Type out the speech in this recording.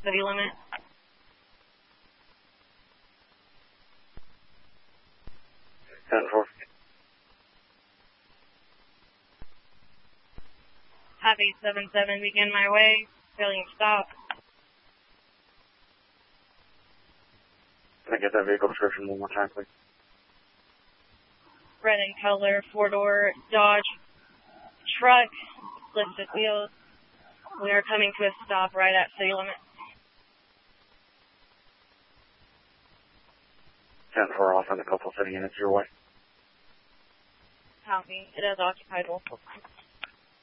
city limit. Have 877 begin my way. Failing stop. Can I get that vehicle description one more time, please? Red in color, 4-door Dodge truck, lifted wheels. We are coming to a stop right at city limit. 10-4 off on the Coastal City units your way. Copy. It has occupied multiple times.